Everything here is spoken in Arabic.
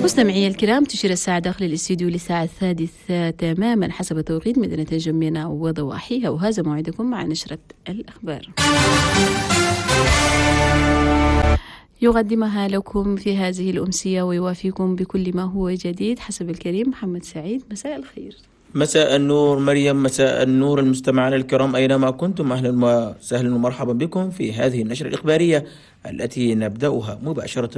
مستمعي الكرام، تشير الساعة داخل الاستديو للساعة 3 تماما حسب توقيت مدينة جمينة وضواحيها، وهذا موعدكم مع نشرة الأخبار يقدمها لكم في هذه الأمسية ويوافيكم بكل ما هو جديد حسب الكريم محمد سعيد. مساء الخير. مساء النور مريم، مساء النور المستمعين الكرام أينما كنتم، أهلا وسهلا ومرحبا بكم في هذه النشرة الإخبارية التي نبدأها مباشرة